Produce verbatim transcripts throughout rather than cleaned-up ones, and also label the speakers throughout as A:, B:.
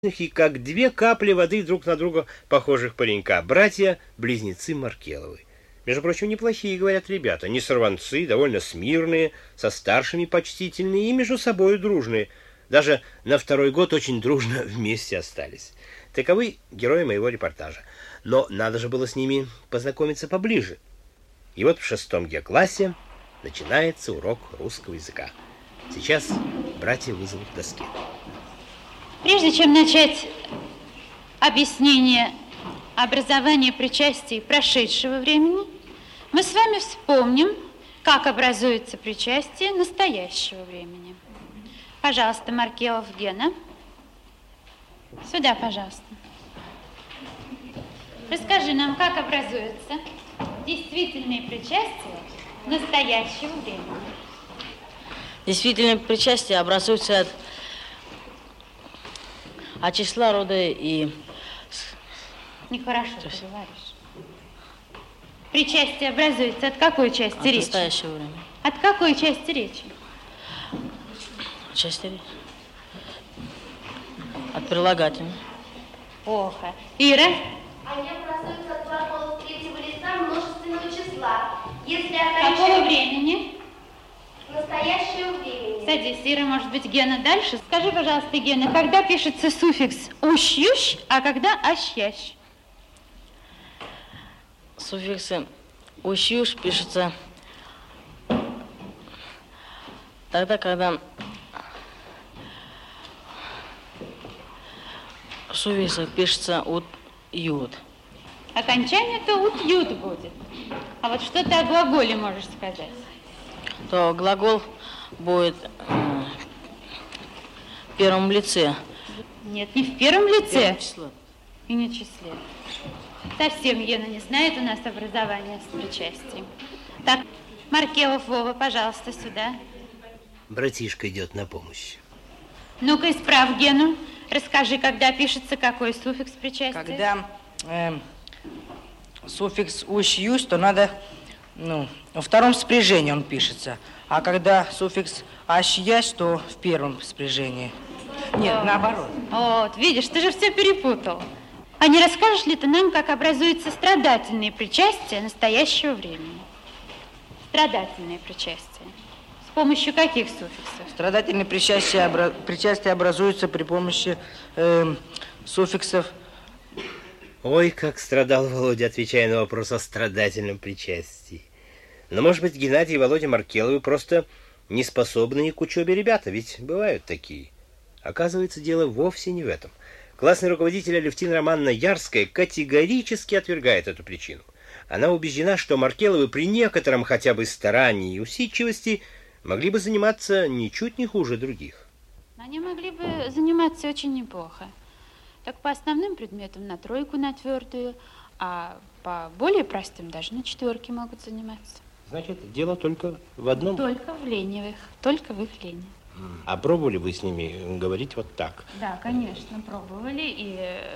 A: и как две капли воды друг на друга похожих паренька. Братья-близнецы Маркеловы. Между прочим, неплохие, говорят ребята. Не сорванцы, довольно смирные, со старшими почтительные и между собой дружные. Даже на второй год очень дружно вместе остались. Таковы герои моего репортажа. Но надо же было с ними познакомиться поближе. И вот в шестом Г-классе начинается урок русского языка. Сейчас братья вызовут к доске.
B: Прежде чем начать объяснение образования причастий прошедшего времени, мы с вами вспомним, как образуется причастие настоящего времени. Пожалуйста, Маркелов Гена. Сюда, пожалуйста. Расскажи нам, как образуются действительные причастия настоящего времени.
C: Действительные причастия образуются от, от числа рода и...
B: Нехорошо ты говоришь. Причастие образуется от какой части
C: от
B: речи?
C: От настоящего времени.
B: От какой части речи?
C: Части речи. От прилагательной.
B: Плохо. Ира?
D: Они образуются от глаголов третьего лица множественного числа. Если
B: Какого времени?
D: Настоящего времени.
B: Садись, Ира, может быть, Гена дальше? Скажи, пожалуйста, Гена, когда пишется суффикс «ущ-ющ», а когда «ащ-ящ»?
C: Суффиксы «ущ-ющ» пишется тогда, когда в суффиксах пишется «ут-ют».
B: Окончание-то «ут-ют» будет. А вот что ты о глаголе можешь сказать?
C: То глагол будет э, в первом лице.
B: Нет, не в первом лице.
C: Первом числе.
B: И не в числе. Совсем Гена не знает у нас образования с причастием. Так, Маркелов Вова, пожалуйста, сюда.
A: Братишка идет на помощь.
B: Ну-ка, исправь Гену. Расскажи, когда пишется какой суффикс причастия?
E: Когда э, суффикс «ущ-юсь», то надо, ну, во втором спряжении он пишется. А когда суффикс «ащ-ясь», то в первом спряжении. Нет,
B: О,
E: наоборот.
B: Вот, видишь, ты же все перепутал. А не расскажешь ли ты нам, как образуются страдательные причастия настоящего времени? Страдательные причастия. С помощью каких суффиксов?
E: Страдательные причастия, обра... причастия образуются при помощи э, суффиксов.
A: Ой, как страдал Володя, отвечая на вопрос о страдательном причастии. Но, может быть, Геннадий и Володя Маркеловы просто неспособные к учебе ребята, ведь бывают такие. Оказывается, дело вовсе не в этом. Классный руководитель Алевтина Романовна Ярская категорически отвергает эту причину. Она убеждена, что Маркеловы при некотором хотя бы старании и усидчивости могли бы заниматься ничуть не хуже других.
B: Они могли бы заниматься очень неплохо. Так по основным предметам на тройку, на твердую, а по более простым даже на четверке могут заниматься.
A: Значит, дело только в одном?
B: Только в ленивых, только в их лени.
A: А пробовали вы с ними говорить вот так?
B: Да, конечно, пробовали. И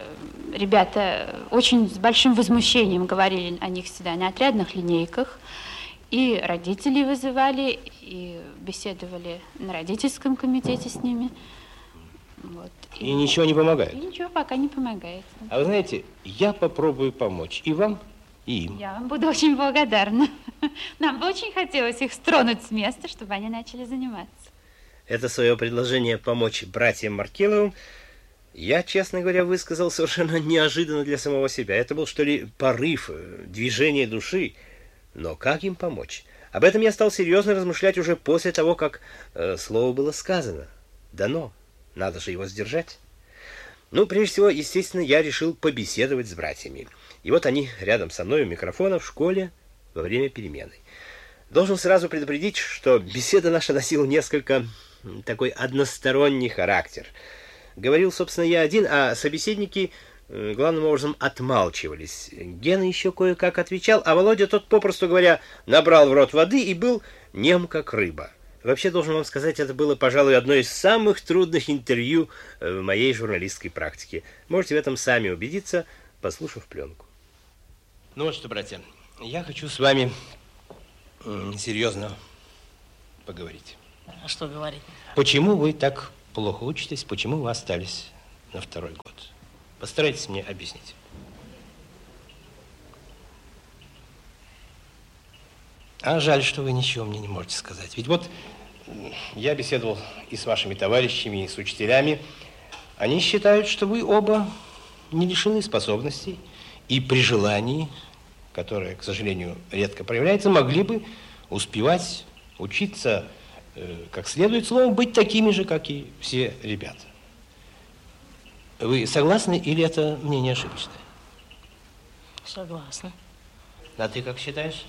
B: ребята очень с большим возмущением говорили о них всегда на отрядных линейках. И родителей вызывали, и беседовали на родительском комитете с ними. Вот.
A: И, и ничего не помогает?
B: И ничего пока не помогает.
A: А вы знаете, я попробую помочь и вам, и им.
B: Я вам буду очень благодарна. Нам бы очень хотелось их стронуть с места, чтобы они начали заниматься.
A: Это свое предложение помочь братьям Маркеловым я, честно говоря, высказал совершенно неожиданно для самого себя. Это был, что ли, порыв, движение души. Но как им помочь? Об этом я стал серьезно размышлять уже после того, как э, слово было сказано. Дано. Надо же его сдержать. Ну, прежде всего, естественно, я решил побеседовать с братьями. И вот они рядом со мной у микрофона в школе во время перемены. Должен сразу предупредить, что беседа наша носила несколько такой односторонний характер. Говорил, собственно, я один, а собеседники главным образом отмалчивались. Гена еще кое-как отвечал, а Володя тот, попросту говоря, набрал в рот воды и был нем как рыба. Вообще, должен вам сказать, это было, пожалуй, одно из самых трудных интервью в моей журналистской практике. Можете в этом сами убедиться, послушав пленку. Ну вот что, братья, я хочу с вами серьезно поговорить.
C: А что говорить?
A: Почему вы так плохо учитесь, почему вы остались на второй год? Постарайтесь мне объяснить. А жаль, что вы ничего мне не можете сказать. Ведь вот я беседовал и с вашими товарищами, и с учителями. Они считают, что вы оба не лишены способностей и при желании, которое, к сожалению, редко проявляется, могли бы успевать учиться э, как следует, словом, быть такими же, как и все ребята. Вы согласны или это мнение ошибочное?
C: Согласна.
A: А ты как считаешь?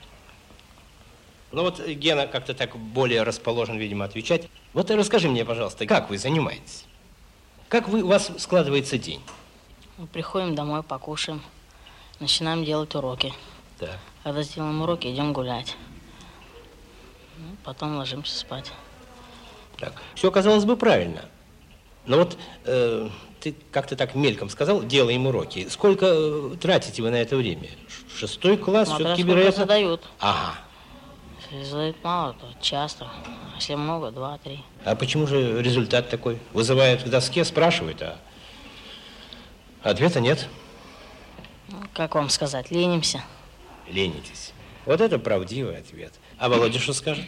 A: Ну вот Гена как-то так более расположен, видимо, отвечать. Вот расскажи мне, пожалуйста, как вы занимаетесь? Как вы, у вас складывается день?
C: Мы приходим домой, покушаем, начинаем делать уроки.
A: Так.
C: Когда сделаем уроки, идем гулять. Ну, потом ложимся спать.
A: Так. Все, казалось бы, правильно. Но вот э, ты как-то так мельком сказал, делаем уроки. Сколько э, тратите вы на это время? Шестой класс,
C: Смотря
A: все-таки,
C: сколько
A: вероятно...
C: задают.
A: Ага.
C: Если задают мало, то часто. Если много, два-три.
A: А почему же результат такой? Вызывают к доске, спрашивают, а ответа нет.
C: Ну, как вам сказать, ленимся.
A: Ленитесь. Вот это правдивый ответ. А Володя что скажет?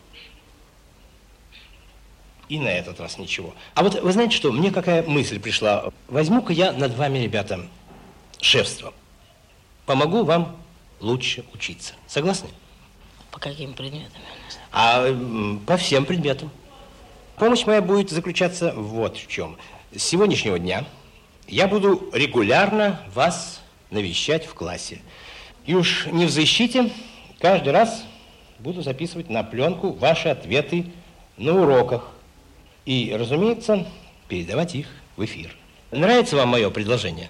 A: И на этот раз ничего. А вот вы знаете что, мне какая мысль пришла? Возьму-ка я над вами, ребята, шефство. Помогу вам лучше учиться. Согласны?
C: По каким предметам?
A: А м, по всем предметам. Помощь моя будет заключаться вот в чем. С сегодняшнего дня я буду регулярно вас навещать в классе. И уж не в защите, каждый раз буду записывать на пленку ваши ответы на уроках. И, разумеется, передавать их в эфир. Нравится вам мое предложение?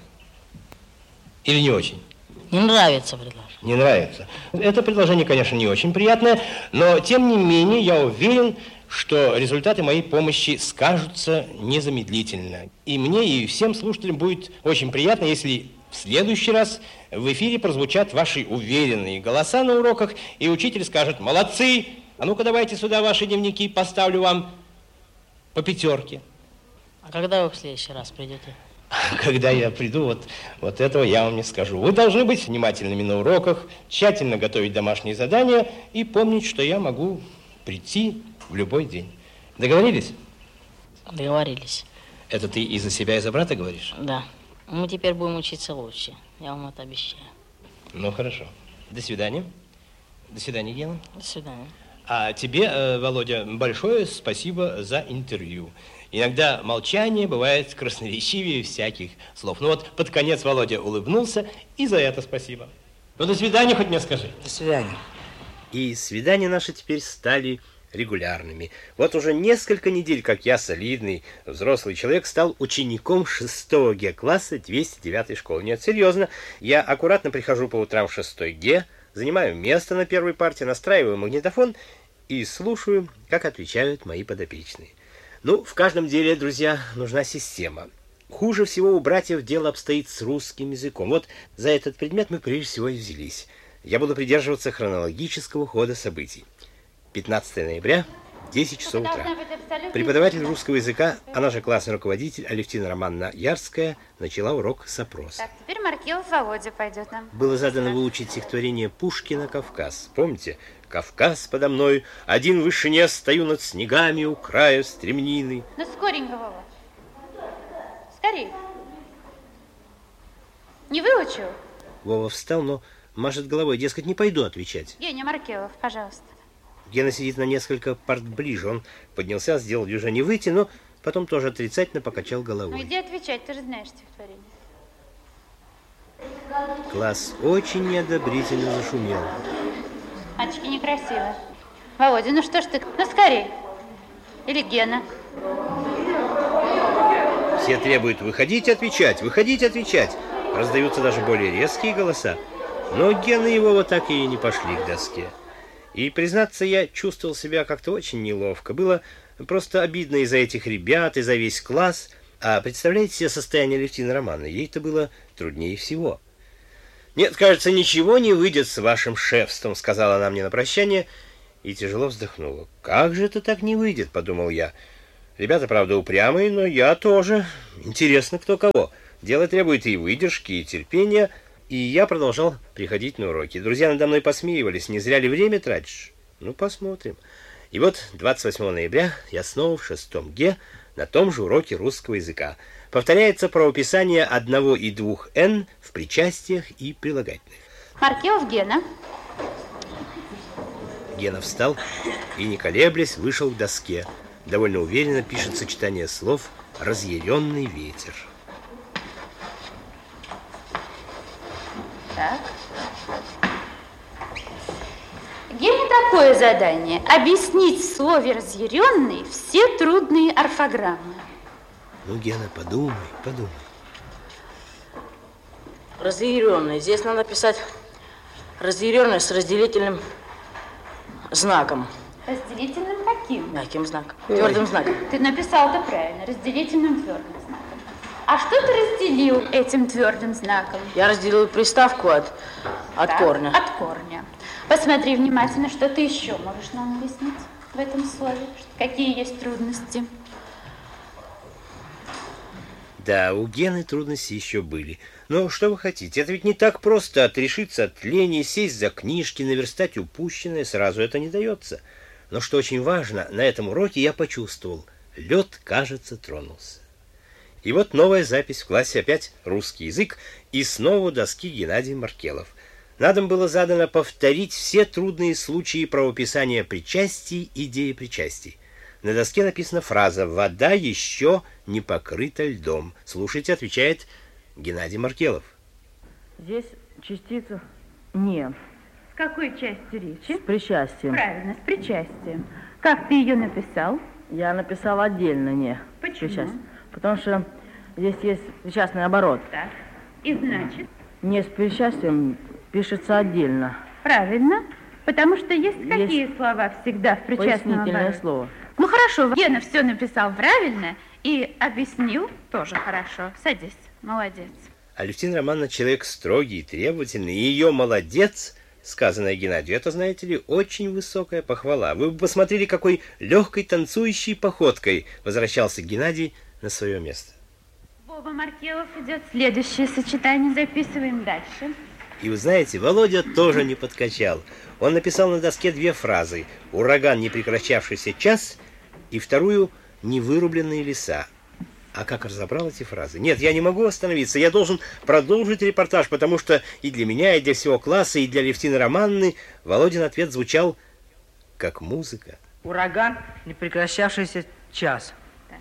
A: Или не очень?
C: Не нравится предложение.
A: Не нравится. Это предложение, конечно, не очень приятное, но, тем не менее, я уверен, что результаты моей помощи скажутся незамедлительно. И мне, и всем слушателям будет очень приятно, если в следующий раз в эфире прозвучат ваши уверенные голоса на уроках, и учитель скажет: молодцы, а ну-ка давайте сюда ваши дневники, поставлю вам по пятерке.
C: А когда вы в следующий раз придете?
A: Когда я приду, вот, вот этого я вам не скажу. Вы должны быть внимательными на уроках, тщательно готовить домашние задания и помнить, что я могу прийти в любой день. Договорились?
C: Договорились.
A: Это ты и за себя, и за брата говоришь?
C: Да. Мы теперь будем учиться лучше. Я вам это обещаю.
A: Ну, хорошо. До свидания. До свидания, Гена.
C: До свидания.
A: А тебе, э, Володя, большое спасибо за интервью. Иногда молчание бывает красноречивее всяких слов. Ну вот под конец Володя улыбнулся, и за это спасибо. Ну, до свидания, хоть мне скажи.
E: До свидания.
A: И свидания наши теперь стали регулярными. Вот уже несколько недель, как я, солидный взрослый человек, стал учеником шестого Г-класса двести девятой школы. Нет, серьезно, я аккуратно прихожу по утрам в шестой Г, занимаю место на первой парте, настраиваю магнитофон и слушаю, как отвечают мои подопечные. Ну, в каждом деле, друзья, нужна система. Хуже всего у братьев дело обстоит с русским языком. Вот за этот предмет мы прежде всего и взялись. Я буду придерживаться хронологического хода событий. пятнадцатого ноября, десять часов утра. Преподаватель русского языка, она же классный руководитель Алевтина Романовна Ярская, начала урок с опроса.
B: Так, теперь Маркелов Володя пойдет нам.
A: Было задано выучить стихотворение Пушкина «Кавказ». Помните? «Кавказ подо мной, один в вышине, стою над снегами у края стремнины».
B: Ну, скоренько, Вова. Скорей. Не выучил?
A: Вова встал, но машет головой, дескать, не пойду отвечать.
B: Геня Маркелов, пожалуйста.
A: Гена сидит на несколько парт ближе. Он поднялся, сделал движение выйти, но потом тоже отрицательно покачал
B: Ну,
A: головой.
B: иди отвечать, ты же знаешь стихотворение.
A: Класс очень неодобрительно зашумел.
B: Мальчики, некрасиво. Володя, ну что ж ты, ну скорей. Или Гена.
A: Все требуют выходить отвечать, выходить отвечать. Раздаются даже более резкие голоса. Но Гена и Вова так и не пошли к доске. И, признаться, я чувствовал себя как-то очень неловко. Было просто обидно из-за этих ребят, и за весь класс. А представляете себе состояние Алевтины Романовны? Ей-то было труднее всего. «Нет, кажется, ничего не выйдет с вашим шефством», — сказала она мне на прощание, и тяжело вздохнула. «Как же это так не выйдет?» — подумал я. Ребята, правда, упрямые, но я тоже. Интересно, кто кого. Дело требует и выдержки, и терпения, и я продолжал приходить на уроки. Друзья надо мной посмеивались, не зря ли время тратишь? Ну, посмотрим. И вот двадцать восьмого ноября я снова в шестом Г на том же уроке русского языка. Повторяется правописание одного и двух «н» в причастиях и прилагательных.
B: Маркелов Гена.
A: Гена встал и, не колеблясь, вышел к доске. Довольно уверенно пишет сочетание слов «разъяренный ветер».
B: Так. Гене такое задание – объяснить в слове «разъяренный» все трудные орфограммы.
A: Ну, Гена, подумай, подумай.
C: Разъяренный. Здесь надо писать разъяренный с разделительным знаком.
B: Разделительным каким?
C: Каким знаком? Твердым знаком.
B: Ты написал-то правильно, разделительным твердым знаком. А что ты разделил этим твердым знаком?
C: Я разделил приставку от, от
B: Так,
C: корня.
B: От корня. Посмотри внимательно, что ты еще можешь нам объяснить в этом слове. Какие есть трудности?
A: Да, у Гены трудности еще были. Но что вы хотите? Это ведь не так просто отрешиться от лени, сесть за книжки, наверстать упущенное. Сразу это не дается. Но что очень важно, на этом уроке я почувствовал. Лед, кажется, тронулся. И вот новая запись в классе, опять русский язык, и снова у доски Геннадий Маркелов. На дом было задано повторить все трудные случаи правописания причастий и деепричастий. На доске написана фраза «Вода еще не покрыта льдом». Слушайте, отвечает Геннадий Маркелов.
E: Здесь частица «не».
B: С какой частью речи?
E: С причастием.
B: Правильно, с причастием. Как ты ее написал?
E: Я написал отдельно «не».
B: Почему?
E: Причастие. Потому что здесь есть причастный оборот.
B: Так. И значит?
E: «Не» с причастием пишется отдельно.
B: Правильно. Потому что есть,
E: Есть
B: какие слова всегда в причастном
E: Пояснительное
B: обороте?
E: слово.
B: Ну хорошо, Гена все написал правильно и объяснил тоже хорошо. Садись, молодец.
A: Алевтина Романовна человек строгий и требовательный, и ее «молодец», сказанное Геннадию, это, знаете ли, очень высокая похвала. Вы бы посмотрели, какой легкой танцующей походкой возвращался Геннадий на свое место.
B: Вова Маркелов идет. Следующее сочетание записываем дальше.
A: И вы знаете, Володя тоже не подкачал. Он написал на доске две фразы: «Ураган, не прекращавшийся час», и вторую «Невырубленные леса». А как разобрал эти фразы? Нет, я не могу остановиться. Я должен продолжить репортаж, потому что и для меня, и для всего класса, и для Алевтины Романовны Володин ответ звучал как музыка.
E: Ураган, не прекращавшийся час.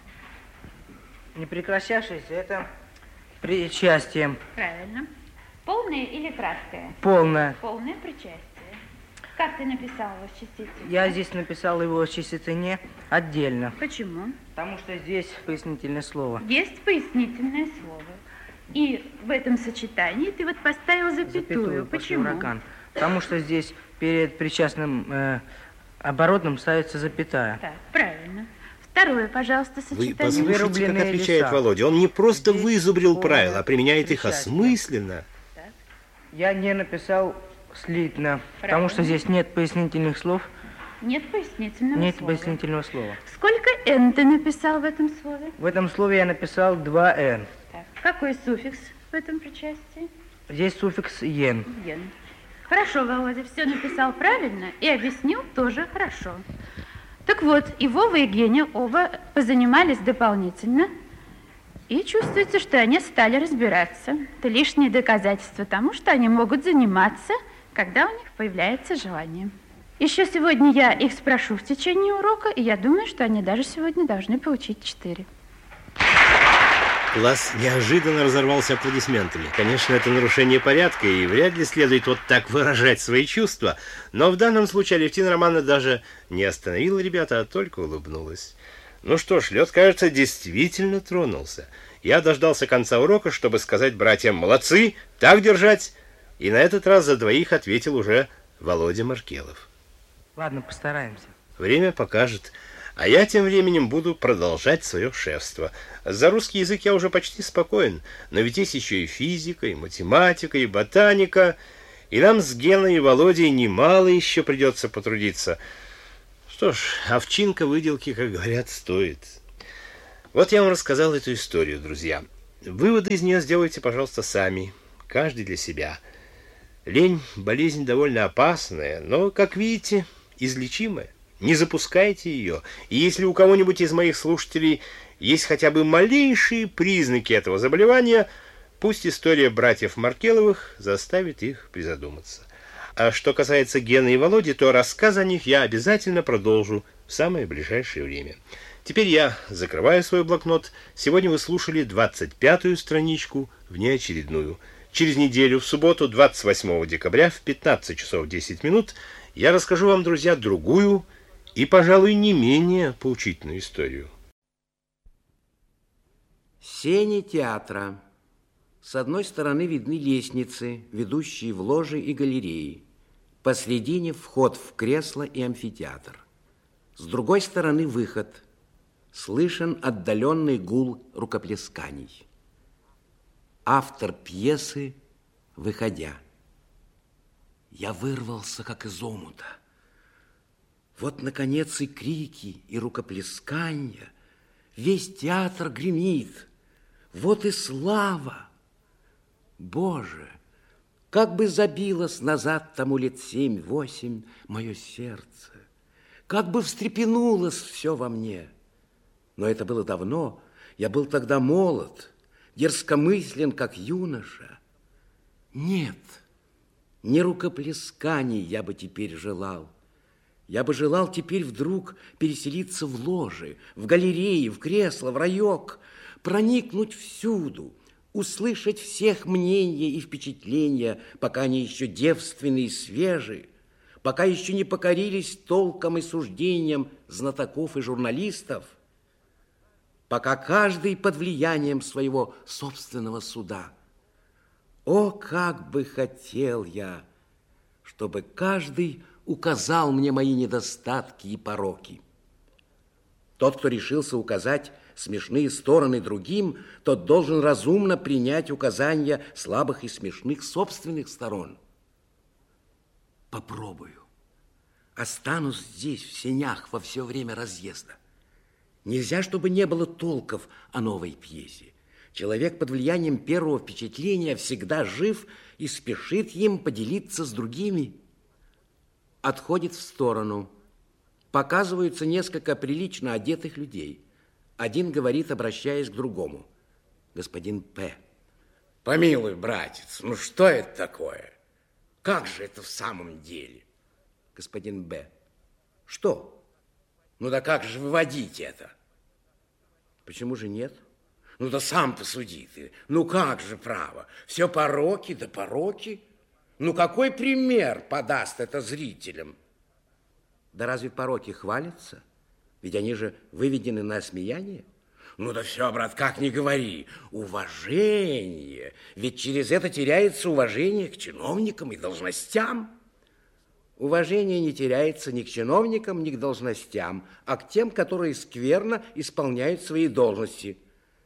E: Не прекращавшийся — это причастием.
B: Правильно. Полное или краткое?
E: Полное.
B: Полное причастие. Как ты написал его в частице?
E: Я здесь написал его в частице «не» отдельно.
B: Почему?
E: Потому что здесь пояснительное слово.
B: Есть пояснительное слово. И в этом сочетании ты вот поставил запятую.
E: Запятую после
B: Почему?
E: ураган. Потому что здесь перед причастным э, оборотом ставится запятая.
B: Так, правильно. Второе, пожалуйста,
A: Вы
B: сочетание.
A: послушайте, как
E: Вырубленные
A: отвечает
E: леса.
A: Володя. Он не просто
E: Здесь
A: вызубрил
E: полное
A: правила, а применяет их
E: причастие.
A: осмысленно.
E: Я не написал слитно, потому что здесь нет пояснительных слов,
B: Нет пояснительного
E: нет
B: слова.
E: пояснительного слова.
B: Сколько «н» ты написал в этом слове?
E: В этом слове я написал два «н».
B: Так. Какой суффикс в этом причастии?
E: Здесь суффикс «ен».
B: «Ен». Хорошо, Володя, все написал правильно и объяснил тоже хорошо. Так вот, и Вова, и Геня оба позанимались дополнительно, и чувствуется, что они стали разбираться. Это лишнее доказательство тому, что они могут заниматься, когда у них появляется желание. Еще сегодня я их спрошу в течение урока, и я думаю, что они даже сегодня должны получить четыре.
A: Класс неожиданно разорвался аплодисментами. Конечно, это нарушение порядка, и вряд ли следует вот так выражать свои чувства. Но в данном случае Алевтина Романовна даже не остановила ребята, а только улыбнулась. Ну что ж, лед, кажется, действительно тронулся. Я дождался конца урока, чтобы сказать братьям «молодцы, так держать». И на этот раз за двоих ответил уже Володя Маркелов.
E: Ладно, постараемся.
A: Время покажет. А я тем временем буду продолжать свое шефство. За русский язык я уже почти спокоен, но ведь есть еще и физика, и математика, и ботаника, и нам с Геной и Володей немало еще придется потрудиться. Что ж, овчинка выделки, как говорят, стоит. Вот я вам рассказал эту историю, друзья. Выводы из нее сделайте, пожалуйста, сами, каждый для себя. Лень – болезнь довольно опасная, но, как видите, излечимая. Не запускайте ее. И если у кого-нибудь из моих слушателей есть хотя бы малейшие признаки этого заболевания, пусть история братьев Маркеловых заставит их призадуматься. А что касается Гены и Володи, то рассказ о них я обязательно продолжу в самое ближайшее время. Теперь я закрываю свой блокнот. Сегодня вы слушали двадцать пятую страничку, внеочередную. Через неделю, в субботу, двадцать восьмого декабря, в пятнадцать часов десять минут, я расскажу вам, друзья, другую и, пожалуй, не менее поучительную историю.
F: Сени театра. С одной стороны видны лестницы, ведущие в ложи и галереи. Посредине вход в кресло и амфитеатр. С другой стороны выход. Слышен отдаленный гул рукоплесканий. Автор пьесы, выходя. Я вырвался, как из омута. Вот, наконец, и крики, и рукоплескания. Весь театр гремит. Вот и слава. Боже, как бы забилось назад тому лет семь-восемь мое сердце. Как бы встрепенулось все во мне. Но это было давно. Я был тогда молод, дерзкомыслен, как юноша. Нет, не рукоплесканий я бы теперь желал. Я бы желал теперь вдруг переселиться в ложи, в галереи, в кресла, в райок, проникнуть всюду, услышать всех мнения и впечатления, пока они еще девственны и свежи, пока еще не покорились толкам и суждениям знатоков и журналистов, пока каждый под влиянием своего собственного суда. О, как бы хотел я, чтобы каждый указал мне мои недостатки и пороки. Тот, кто решился указать смешные стороны другим, тот должен разумно принять указания слабых и смешных собственных сторон. Попробую. Останусь здесь, в сенях, во все время разъезда. Нельзя, чтобы не было толков о новой пьесе. Человек под влиянием первого впечатления всегда жив и спешит им поделиться с другими. Отходит в сторону. Показываются несколько прилично одетых людей. Один говорит, обращаясь к другому. Господин П. Помилуй, братец, ну что это такое? Как же это в самом деле? Господин Б. Что? Ну да как же выводить это? Почему же нет? Ну да сам посуди ты. Ну как же право? Все пороки да пороки. Ну какой пример подаст это зрителям? Да разве пороки хвалятся? Ведь они же выведены на осмеяние. Ну да все, брат, как не говори. Уважение. Ведь через это теряется уважение к чиновникам и должностям. Уважение не теряется ни к чиновникам, ни к должностям, а к тем, которые скверно исполняют свои должности.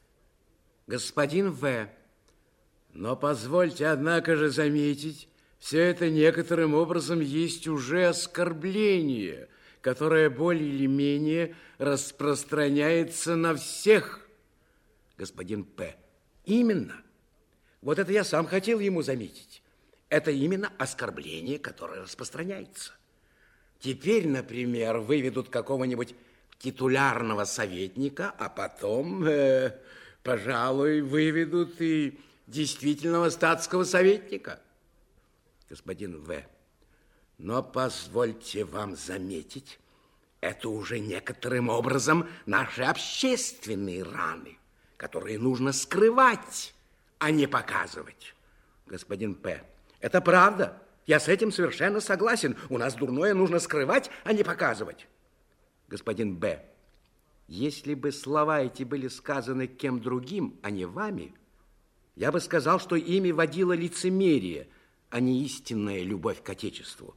F: Господин В., но позвольте, однако же, заметить, все это некоторым образом есть уже оскорбление, которое более или менее распространяется на всех. Господин П. Именно. Вот это я сам хотел ему заметить. Это именно оскорбление, которое распространяется. Теперь, например, выведут какого-нибудь титулярного советника, а потом, э, пожалуй, выведут и действительного статского советника. Господин В. Но позвольте вам заметить, это уже некоторым образом наши общественные раны, которые нужно скрывать, а не показывать. Господин П. Это правда. Я с этим совершенно согласен. У нас дурное нужно скрывать, а не показывать. Господин Б. Если бы слова эти были сказаны кем другим, а не вами, я бы сказал, что ими водило лицемерие, а не истинная любовь к Отечеству.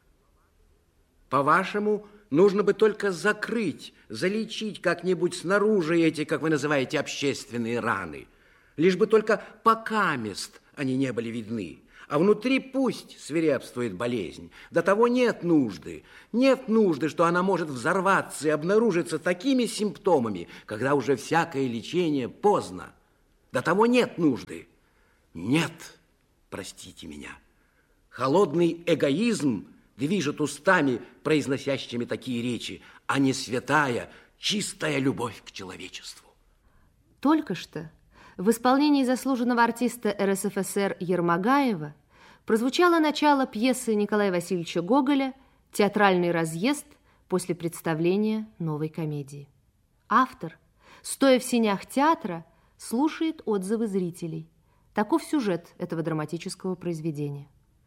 F: По-вашему, нужно бы только закрыть, залечить как-нибудь снаружи эти, как вы называете, общественные раны, лишь бы только покамест они не были видны. А внутри пусть свирепствует болезнь. До того нет нужды. Нет нужды, что она может взорваться и обнаружиться такими симптомами, когда уже всякое лечение поздно. До того нет нужды. Нет, простите меня. Холодный эгоизм движет устами, произносящими такие речи, а не святая, чистая любовь к человечеству.
G: Только что в исполнении заслуженного артиста эр эс эф эс эр Ермогаева прозвучало начало пьесы Николая Васильевича Гоголя «Театральный разъезд» после представления новой комедии. Автор, стоя в сенях театра, слушает отзывы зрителей. Таков сюжет этого драматического произведения.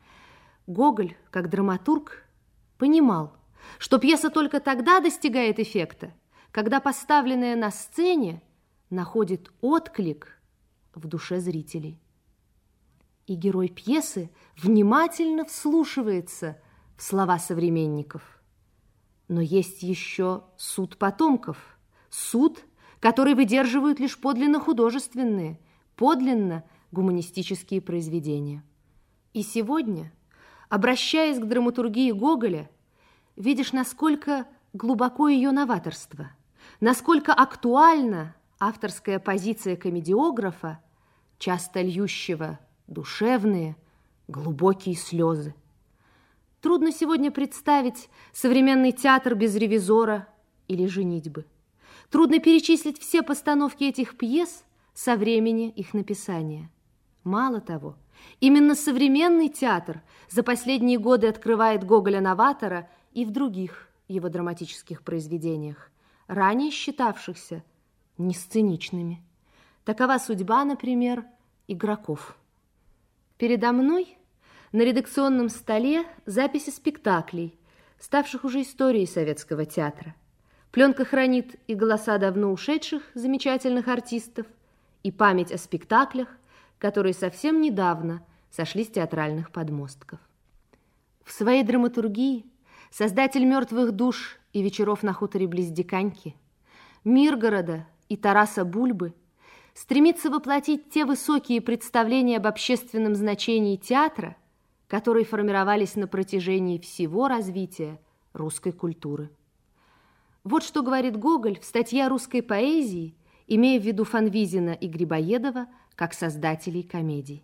G: Гоголь, как драматург, понимал, что пьеса только тогда достигает эффекта, когда поставленная на сцене находит отклик в душе зрителей. И герой пьесы внимательно вслушивается в слова современников. Но есть еще суд потомков, суд, который выдерживают лишь подлинно художественные, подлинно гуманистические произведения. И сегодня, обращаясь к драматургии Гоголя, видишь, насколько глубоко ее новаторство, насколько актуальна авторская позиция комедиографа, часто льющего душевные, глубокие слезы. Трудно сегодня представить современный театр без «Ревизора» или «Женитьбы». Трудно перечислить все постановки этих пьес со времени их написания. Мало того, именно современный театр за последние годы открывает Гоголя-новатора и в других его драматических произведениях, ранее считавшихся несценичными. Такова судьба, например, «Игроков». Передо мной на редакционном столе записи спектаклей, ставших уже историей советского театра. Пленка хранит и голоса давно ушедших замечательных артистов, и память о спектаклях, которые совсем недавно сошли с театральных подмостков. В своей драматургии создатель «Мертвых душ» и «Вечеров на хуторе близ Диканьки», «Миргорода» и «Тараса Бульбы» стремится воплотить те высокие представления об общественном значении театра, которые формировались на протяжении всего развития русской культуры. Вот что говорит Гоголь в статье о русской поэзии, имея в виду Фанвизина и Грибоедова как создателей комедий.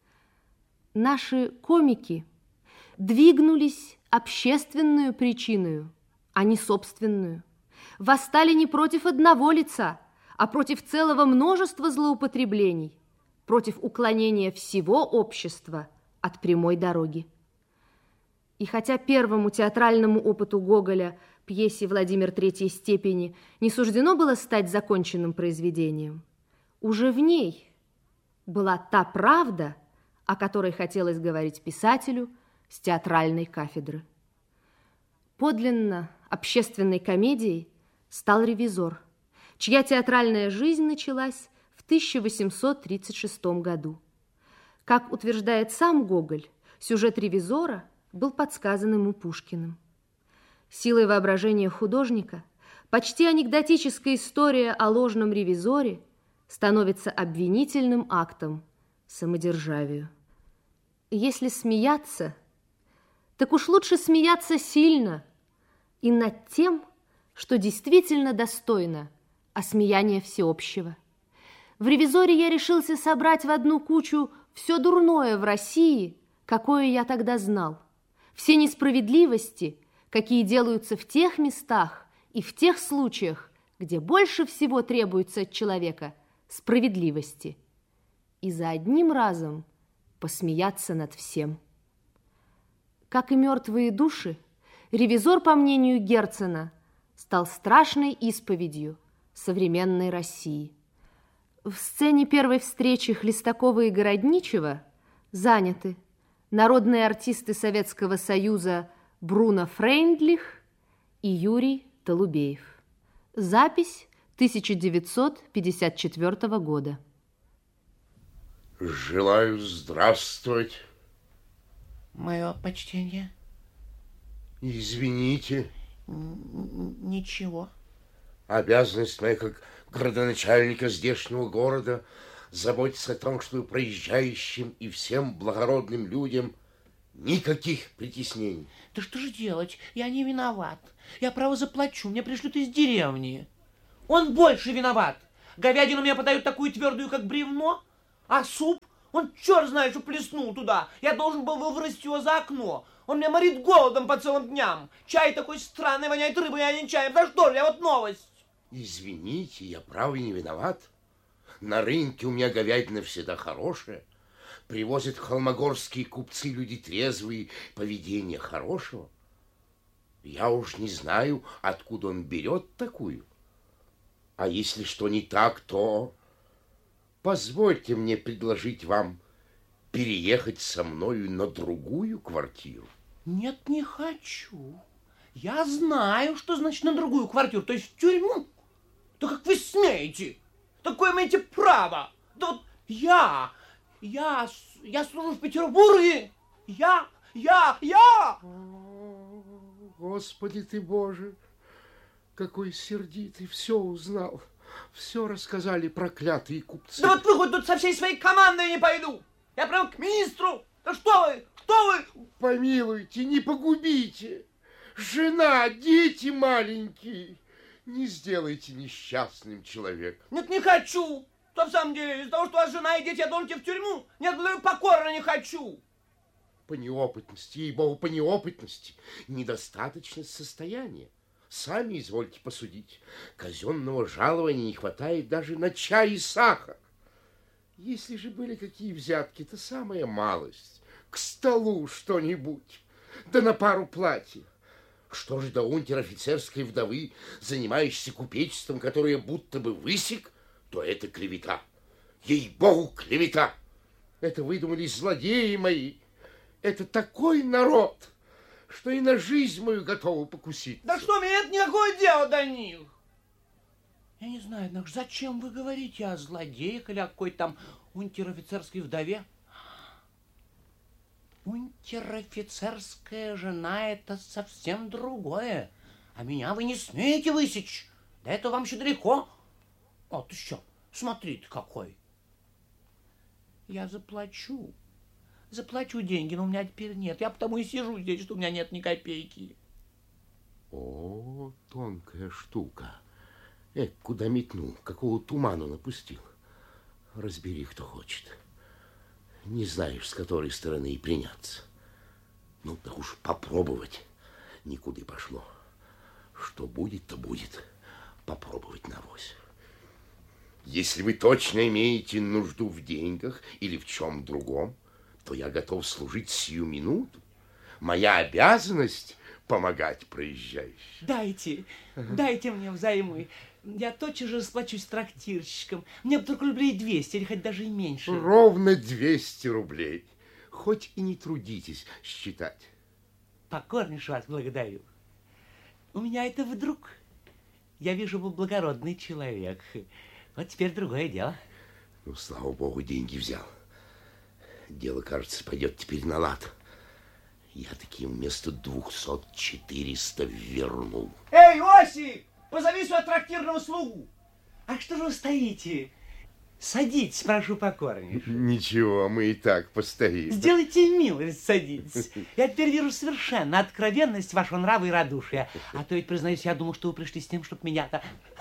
G: Наши комики двигнулись общественную причиною, а не собственную, восстали не против одного лица, а против целого множества злоупотреблений, против уклонения всего общества от прямой дороги. И хотя первому театральному опыту Гоголя, пьесе «Владимир третьей степени», не суждено было стать законченным произведением, уже в ней была та правда, о которой хотелось говорить писателю с театральной кафедры. Подлинно общественной комедией стал «Ревизор», чья театральная жизнь началась в тысяча восемьсот тридцать шестом году. Как утверждает сам Гоголь, сюжет «Ревизора» был подсказан ему Пушкиным. Силой воображения художника почти анекдотическая история о ложном ревизоре становится обвинительным актом самодержавию. Если смеяться, так уж лучше смеяться сильно и над тем, что действительно достойно осмеяния всеобщего. В «Ревизоре» я решился собрать в одну кучу все дурное в России, какое я тогда знал, все несправедливости, какие делаются в тех местах и в тех случаях, где больше всего требуется от человека справедливости, и за одним разом посмеяться над всем. Как и «Мертвые души», «Ревизор», по мнению Герцена, стал страшной исповедью современной России. В сцене первой встречи Хлестакова и Городничева заняты народные артисты Советского Союза Бруно Фрейндлих и Юрий Толубеев. Запись тысяча девятьсот пятьдесят четвёртого года.
H: Желаю здравствовать.
I: Мое почтение.
H: Извините.
I: Н- Ничего.
H: Обязанность моя как градоначальника здешнего города заботиться о том, чтобы проезжающим и всем благородным людям никаких притеснений.
I: Да что же делать? Я не виноват. Я, право, заплачу. Мне пришлют из деревни. Он больше виноват. Говядину мне подают такую твердую, как бревно, а суп, он черт знает, что плеснул туда. Я должен был выбросить его за окно. Он меня морит голодом по целым дням. Чай такой странный, воняет рыбой, а не чаем. Да что же, я вот новость.
H: Извините, я право не виноват. На рынке у меня говядина всегда хорошая. Привозят холмогорские купцы, люди трезвые, поведение хорошего. Я уж не знаю, откуда он берет такую. А если что не так, то позвольте мне предложить вам переехать со мною на другую квартиру.
I: Нет, не хочу. Я знаю, что значит на другую квартиру, то есть в тюрьму. Да как вы смеете? Такое имеете право. Да вот я, я, я служу в Петербурге. Я, я, я.
H: Господи ты Боже, какой сердитый, все узнал. Все рассказали проклятые купцы.
I: Да вот вы хоть тут со всей своей командой не пойду. Я прям к министру. Да что вы, что вы?
H: Помилуйте, не погубите. Жена, дети маленькие. Не сделайте несчастным человека.
I: Нет, не хочу. Что в самом деле, из-за того, что у вас жена и дети, я должен идти в тюрьму? Нет, покорно не хочу.
H: По неопытности, ей-богу, по неопытности. Недостаточность состояния. Сами извольте посудить. Казенного жалования не хватает даже на чай и сахар. Если же были какие взятки, то самая малость. К столу что-нибудь, да на пару платьев. Что же до унтер-офицерской вдовы, занимающейся купечеством, которое будто бы высек, то это клевета. Ей-богу, клевета. Это выдумали злодеи мои. Это такой народ, что и на жизнь мою готовы покуситься.
I: Да что, мне нет никакого дела до них. Я не знаю, однако, зачем вы говорите о злодеях или о какой-то там унтер-офицерской вдове? Унтер-офицерская жена — это совсем другое. А меня вы не смеете высечь. До этого вам еще далеко. Вот еще, смотри-то какой. Я заплачу. Заплачу деньги, но у меня теперь нет. Я потому и сижу здесь, что у меня нет ни копейки.
H: О, тонкая штука. Эх, куда метнул, какого туману напустил. Разбери, кто хочет. Не знаешь, с которой стороны и приняться. Ну, так уж попробовать никуда пошло. Что будет, то будет. Попробовать навось. Если вы точно имеете нужду в деньгах или в чем другом, то я готов служить сию минуту. Моя обязанность помогать проезжающим.
I: Дайте, дайте мне взаймы. Я тотчас же расплачусь с трактирщиком. Мне бы только рублей двести, или хоть даже и меньше.
H: Ровно двести рублей. Хоть и не трудитесь считать.
I: Покорнейше вас благодарю. У меня это вдруг. Я вижу, вы благородный человек. Вот теперь другое дело.
H: Ну, слава богу, деньги взял. Дело, кажется, пойдет теперь на лад. Я таки вместо двухсот четыреста вернул.
I: Эй, Осип! Позови сюда трактирного слугу. А что же вы стоите? Садитесь, прошу покорнейше.
H: Ничего, мы и так постоим.
I: Сделайте милость, садитесь. Я теперь вижу совершенно откровенность вашего нрава и радушия. А то ведь, признаюсь, я думал, что вы пришли с тем, чтобы меня-то...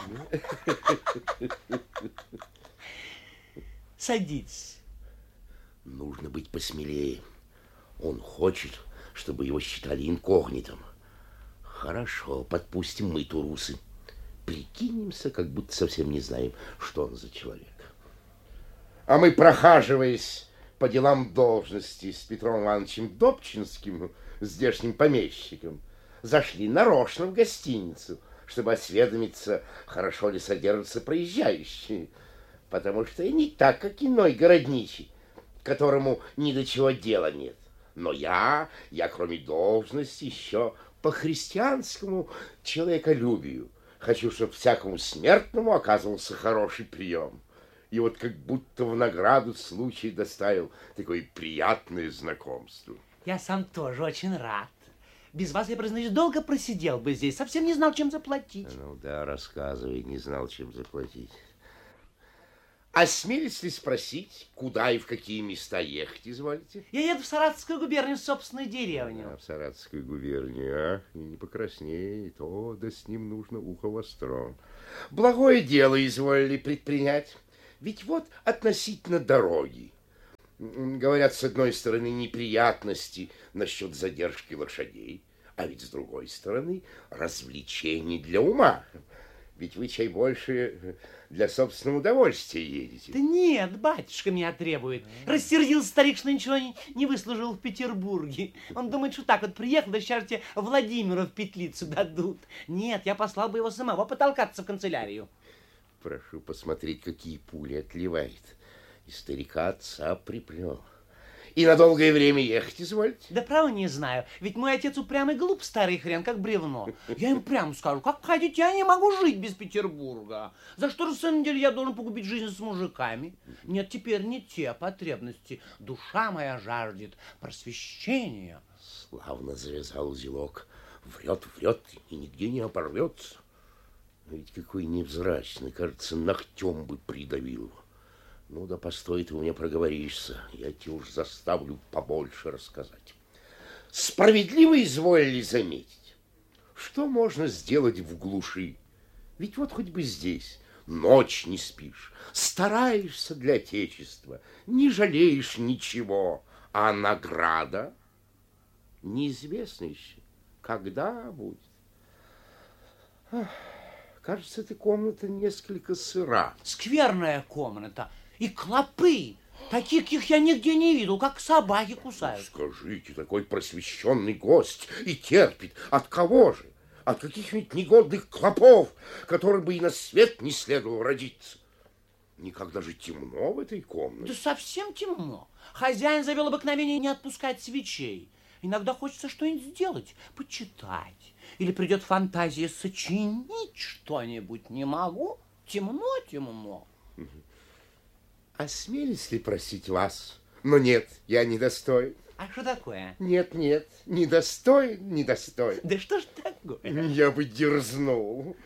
I: Садитесь.
H: Нужно быть посмелее. Он хочет, чтобы его считали инкогнитом. Хорошо, подпустим мы турусы. Прикинемся, как будто совсем не знаем, что он за человек. А мы, прохаживаясь по делам должности с Петром Ивановичем Добчинским, здешним помещиком, зашли нарочно в гостиницу, чтобы осведомиться, хорошо ли содержатся проезжающие, потому что и не так, как иной городничий, которому ни до чего дела нет. Но я, я кроме должности еще по христианскому человеколюбию хочу, чтобы всякому смертному оказывался хороший прием. И вот как будто в награду случай доставил такое приятное знакомство.
I: Я сам тоже очень рад. Без вас, я, признаюсь, долго просидел бы здесь, совсем не знал, чем заплатить.
H: Ну да, рассказывай, не знал, чем заплатить. Осмелись ли спросить, куда и в какие места ехать изволите?
I: Я еду в Саратовскую губернию, в собственную деревню.
H: А, в Саратовскую губернию, ах, и не покраснеет, о, да с ним нужно ухо востро. Благое дело изволили предпринять, ведь вот относительно дороги. Говорят, с одной стороны, неприятности насчет задержки лошадей, а ведь с другой стороны, развлечений для ума. Ведь вы, чай, больше для собственного удовольствия едете.
I: Да нет, батюшка меня требует. Рассердился старик, что ничего не, не выслужил в Петербурге. Он думает, что так вот приехал, да сейчас тебе Владимира в петлицу дадут. Нет, я послал бы его самого потолкаться в канцелярию.
H: Прошу посмотреть, какие пули отливает. И старика отца приплел. И на долгое время ехать извольте?
I: Да право не знаю, ведь мой отец упрямый глуп, старый хрен, как бревно. Я им прямо скажу, как хотите, я не могу жить без Петербурга. За что же, в самом деле, я должен погубить жизнь с мужиками? Нет, теперь не те потребности. Душа моя жаждет просвещения.
H: Славно завязал узелок. Врет, врет и нигде не оборвется. Ведь какой невзрачный, кажется, ногтем бы придавил его. Ну да постой, ты у меня проговоришься, я тебе уж заставлю побольше рассказать. Справедливо изволили заметить, что можно сделать в глуши. Ведь вот хоть бы здесь ночь не спишь, стараешься для Отечества, не жалеешь ничего, а награда неизвестно еще, когда будет. Ах, кажется, эта комната несколько сыра.
I: Скверная комната. И клопы, таких, каких я нигде не видел, как собаки кусают.
H: Скажите, такой просвещенный гость и терпит. От кого же? От каких-нибудь негодных клопов, которым бы и на свет не следовало родиться. Никогда же темно в этой комнате.
I: Да совсем темно. Хозяин завел обыкновение не отпускать свечей. Иногда хочется что-нибудь сделать, почитать. Или придет фантазия сочинить что-нибудь. Не могу. Темно, темно.
H: Осмелись ли просить вас? Но нет, я недостоин.
I: А что такое?
H: Нет, нет, недостоин, недостоин.
I: Да что ж такое?
H: Я бы дерзнул.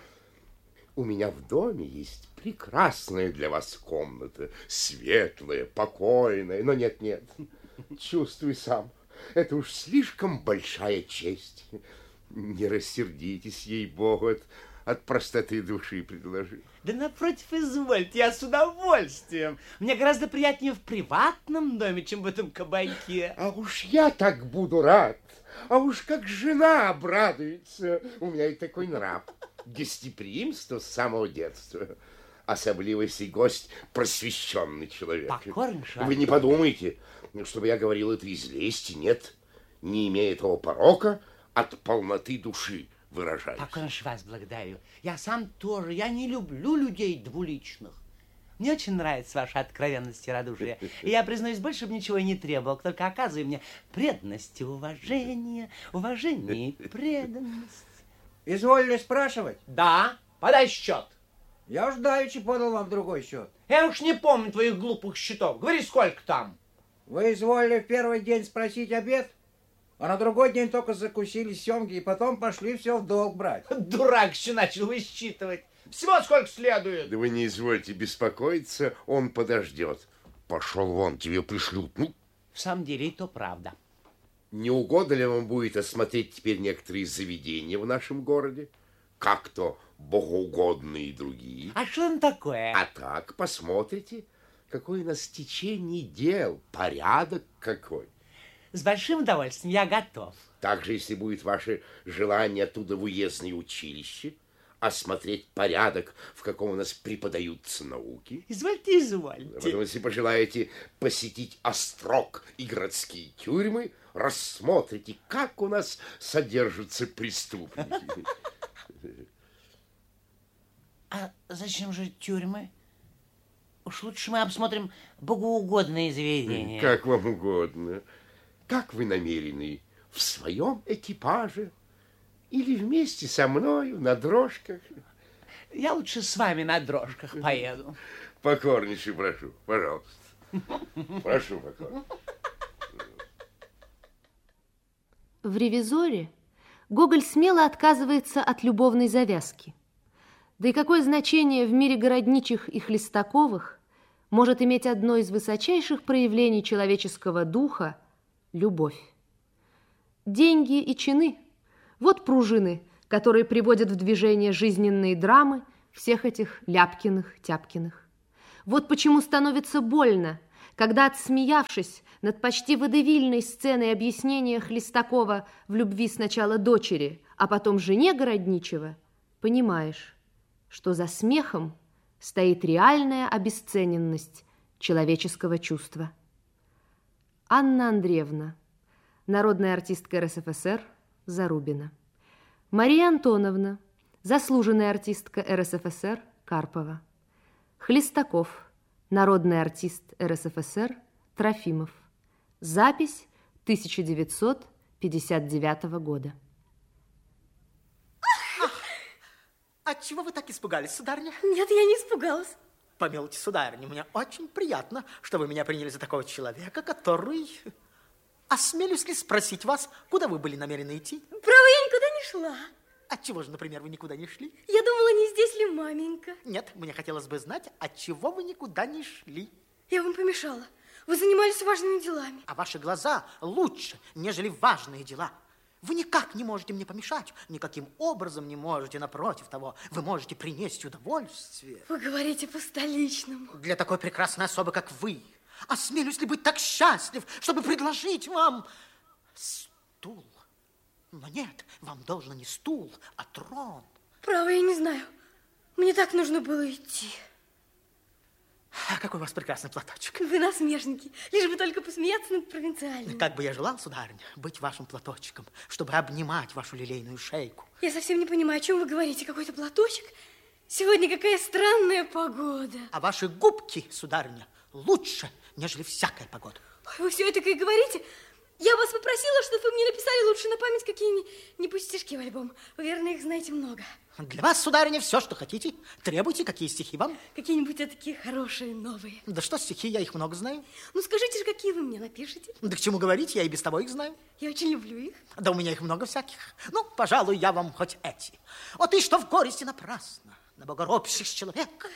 H: У меня в доме есть прекрасная для вас комната, светлая, покойная, но нет, нет, чувствуй сам, это уж слишком большая честь. Не рассердитесь, ей-богу, от, от простоты души предложил.
I: Да напротив, извольте, я с удовольствием. Мне гораздо приятнее в приватном доме, чем в этом кабаке.
H: А уж я так буду рад. А уж как жена обрадуется. У меня и такой нрав. Гостеприимство с самого детства. Особливо, если гость просвещенный человек.
I: Покорнейше.
H: Вы не подумайте, чтобы я говорил это из лести. Нет, не имея этого порока, от полноты души выражаюсь.
I: Покорнейше вас благодарю. Я сам тоже, я не люблю людей двуличных. Мне очень нравится ваша откровенность и радушие. И я, признаюсь, больше бы ничего и не требовал, только оказывай мне преданность и уважение, уважение и преданность.
J: Изволили спрашивать?
I: Да, подай счет.
J: Я уж давеча подал вам другой счет.
I: Я уж не помню твоих глупых счетов. Говори, сколько там?
J: Вы изволили в первый день спросить обед, а на другой день только закусили семги и потом пошли все в долг брать.
I: Дурак еще начал высчитывать. Всего сколько следует.
H: Да вы не извольте беспокоиться, он подождет. Пошел вон, тебе пришлют. Ну.
I: В самом деле, и то правда.
H: Не угодно ли вам будет осмотреть теперь некоторые заведения в нашем городе? Как то богоугодные и другие.
I: А что там такое?
H: А так, посмотрите, какое у нас течение дел, порядок какой.
I: С большим удовольствием, я готов.
H: Также, если будет ваше желание оттуда в уездное училище, осмотреть порядок, в каком у нас преподаются науки.
I: Извольте, извольте.
H: Потом, если пожелаете посетить острог и городские тюрьмы, рассмотрите, как у нас содержатся преступники.
I: А зачем же тюрьмы? Уж лучше мы обсмотрим богоугодные заведения.
H: Как вам угодно. Как вы намерены? В своем экипаже? Или вместе со мною на дрожках?
I: Я лучше с вами на дрожках поеду.
H: Покорнейше прошу, пожалуйста. Прошу, покорнейше.
G: В «Ревизоре» Гоголь смело отказывается от любовной завязки. Да и какое значение в мире городничих и Хлестаковых может иметь одно из высочайших проявлений человеческого духа – любовь. Деньги и чины – вот пружины, которые приводят в движение жизненные драмы всех этих Ляпкиных-Тяпкиных. Вот почему становится больно, когда, отсмеявшись над почти водевильной сценой объяснения Хлестакова в любви сначала дочери, а потом жене Городничева, понимаешь, что за смехом стоит реальная обесцененность человеческого чувства. Анна Андреевна, народная артистка эр эс эф эс эр, Зарубина. Мария Антоновна, заслуженная артистка эр эс эф эс эр, Карпова. Хлестаков, народный артист эр эс эф эс эр, Трофимов. Запись тысяча девятьсот пятьдесят девятого года.
K: Отчего вы так испугались, сударыня?
L: Нет, я не испугалась.
K: Помилуйте, сударыня, мне очень приятно, что вы меня приняли за такого человека, который... Осмелюсь ли спросить вас, куда вы были намерены идти?
L: Право, я никуда не шла.
K: Отчего же, например, вы никуда не шли?
L: Я думала, не здесь ли маменька.
K: Нет, мне хотелось бы знать, отчего вы никуда не шли.
L: Я вам помешала. Вы занимались важными делами.
K: А ваши глаза лучше, нежели важные дела. Вы никак не можете мне помешать, никаким образом не можете, напротив того, вы можете принести удовольствие.
L: Вы говорите по-столичному.
K: Для такой прекрасной особы, как вы. Осмелюсь ли быть так счастлив, чтобы предложить вам стул? Но нет, вам должен не стул, а трон.
L: Право, я не знаю. Мне так нужно было идти.
K: А какой у вас прекрасный платочек.
L: Вы насмешники, лишь бы только посмеяться над провинциальным.
K: Как бы я желал, сударыня, быть вашим платочком, чтобы обнимать вашу лилейную шейку.
L: Я совсем не понимаю, о чем вы говорите. Какой-то платочек? Сегодня какая странная погода.
K: А ваши губки, сударыня, лучше, нежели всякая погода.
L: Вы все это и говорите? Я вас попросила, чтобы вы мне написали лучше на память какие-нибудь пустяшки в альбом. Вы, верно, их знаете много.
K: Для вас, сударыня, все, что хотите. Требуйте, какие стихи вам.
L: Какие-нибудь такие хорошие, новые.
K: Да что стихи, я их много знаю.
L: Ну, скажите же, какие вы мне напишите.
K: Да к чему говорить, я и без того их знаю.
L: Я очень люблю их.
K: Да у меня их много всяких. Ну, пожалуй, я вам хоть эти. Вот и что в горести напрасно, на богоробщих человек.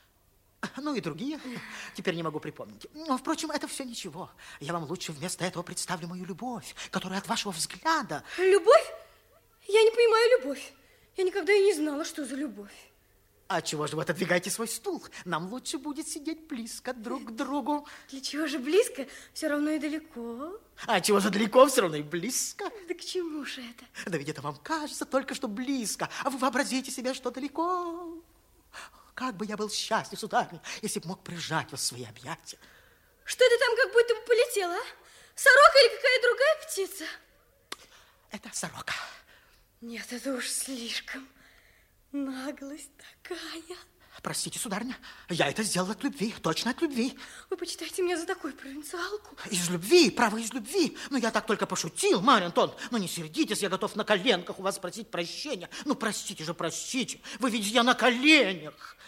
K: Ну и другие. Теперь не могу припомнить. Но, впрочем, это все ничего. Я вам лучше вместо этого представлю мою любовь, которая от вашего взгляда...
L: Любовь? Я не понимаю любовь. Я никогда и не знала, что за любовь.
K: А чего же вы отодвигаете свой стул? Нам лучше будет сидеть близко друг к другу.
L: Для чего же близко? Все равно и далеко.
K: А чего же далеко? Все равно и близко.
L: Да к чему же это?
K: Да ведь это вам кажется только что близко, а вы вообразите себе, что далеко. Как бы я был счастлив, сударыня, если бы мог прижать вас в свои объятия.
L: Что это там как будто бы полетело, а? Сорока или какая другая птица?
K: Это сорока.
L: Нет, это уж слишком. Наглость такая.
K: Простите, сударыня, я это сделал от любви, точно от любви.
L: Вы почитаете меня за такую провинциалку?
K: Из любви, право, из любви. Ну, я так только пошутил, Марья Антоновна. Ну, не сердитесь, я готов на коленках у вас просить прощения. Ну, простите же, простите. Вы видите, я на коленях.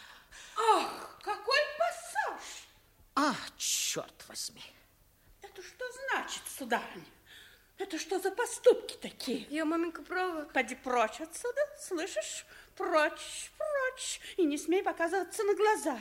M: Ах, какой пассаж!
K: А, черт возьми.
M: Это что значит, сударыня? Это что за поступки такие?
L: Я, маменька, права.
M: Поди прочь отсюда, слышишь? Прочь, прочь. И не смей показываться на глаза.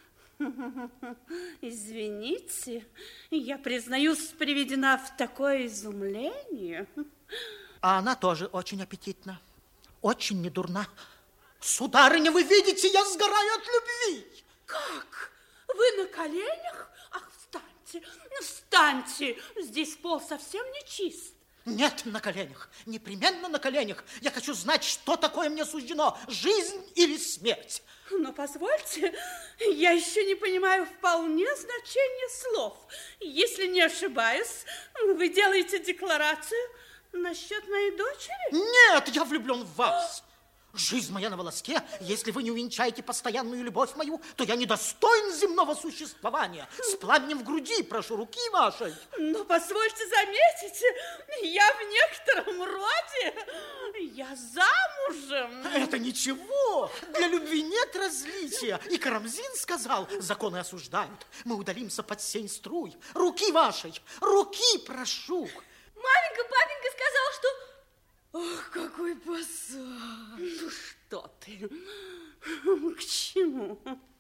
M: Извините, я, признаюсь, приведена в такое изумление.
K: А она тоже очень аппетитна, очень недурна. Сударыня, вы видите, я сгораю от любви.
M: Как? Вы на коленях? Ах, встаньте, встаньте. Здесь пол совсем не чист.
K: Нет, на коленях, непременно на коленях. Я хочу знать, что такое мне суждено, жизнь или смерть.
M: Но позвольте, я еще не понимаю вполне значения слов. Если не ошибаюсь, вы делаете декларацию насчет моей дочери?
K: Нет, я влюблен в вас. Жизнь моя на волоске. Если вы не увенчаете постоянную любовь мою, то я недостоин земного существования. С пламенем в груди прошу руки вашей.
M: Но позвольте заметить, я в некотором роде, я замужем.
K: Это ничего. Для любви нет различия. И Карамзин сказал, законы осуждают. Мы удалимся под сень струй. Руки вашей, руки прошу.
L: Маменька, папенька сказал, что... Ох, какой пассаж!
M: Ну что ты? К чему?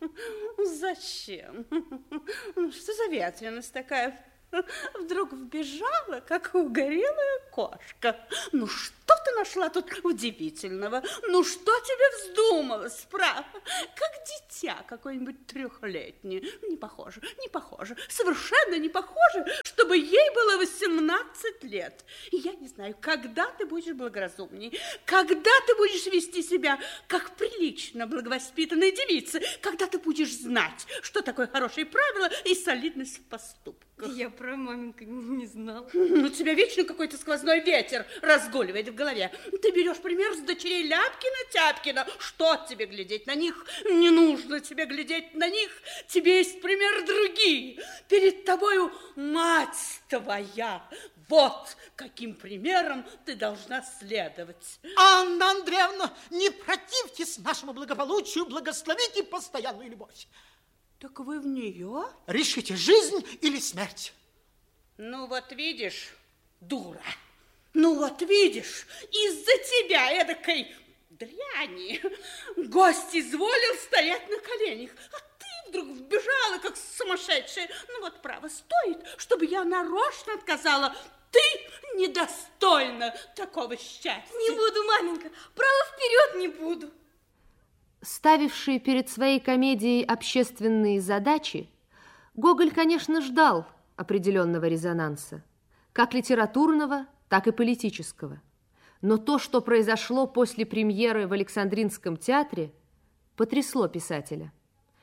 M: Зачем? Что за ветреность такая? Вдруг вбежала, как угорелая кошка. Ну, что ты нашла тут удивительного? Ну, что тебе вздумалось, право? Как дитя какое-нибудь трехлетнее. Не похоже, не похоже, совершенно не похоже, чтобы ей было восемнадцать лет. И я не знаю, когда ты будешь благоразумней, когда ты будешь вести себя как прилично благовоспитанная девица, когда ты будешь знать, что такое хорошие правила и солидность в поступках.
L: Я про маменька не знала.
M: Ну, тебя вечно какой-то сквозной ветер разгуливает в голове. Ты берешь пример с дочерей Ляпкина-Тяпкина. Что тебе глядеть на них? Не нужно тебе глядеть на них. Тебе есть пример другие. Перед тобою мать твоя. Вот каким примером ты должна следовать.
K: Анна Андреевна, не противьтесь нашему благополучию, благословите постоянную любовь.
M: Так вы в нее?
K: Решите, жизнь или смерть.
M: Ну вот видишь, дура. Ну вот видишь, из-за тебя, эдакой дряни, гость изволил стоять на коленях, а ты вдруг вбежала, как сумасшедшая. Ну вот право, стоит, чтобы я нарочно отказала. Ты недостойна такого счастья.
L: Не буду, маменька, право вперед не буду.
G: Ставивший перед своей комедией общественные задачи, Гоголь, конечно, ждал определенного резонанса, как литературного, так и политического. Но то, что произошло после премьеры в Александринском театре, потрясло писателя.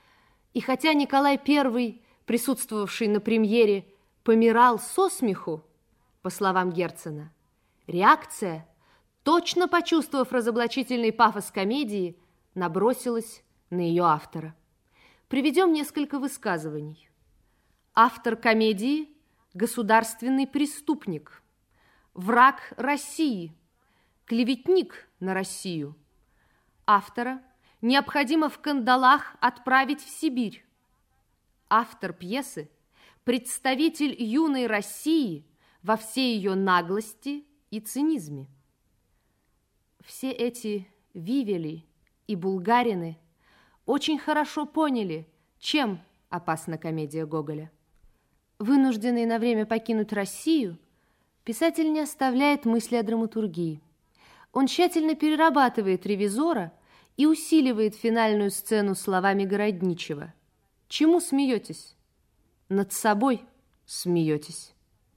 G: И хотя Николай Первый, присутствовавший на премьере, помирал со смеху, по словам Герцена, реакция, точно почувствовав разоблачительный пафос комедии, набросилась на ее автора. Приведем несколько высказываний. Автор комедии – государственный преступник, враг России, клеветник на Россию. Автора необходимо в кандалах отправить в Сибирь. Автор пьесы – представитель юной России во всей ее наглости и цинизме. Все эти вивели и булгарины очень хорошо поняли, чем опасна комедия Гоголя. Вынужденный на время покинуть Россию, писатель не оставляет мысли о драматургии. Он тщательно перерабатывает «Ревизора» и усиливает финальную сцену словами Городничева. Чему смеетесь? Над собой смеетесь.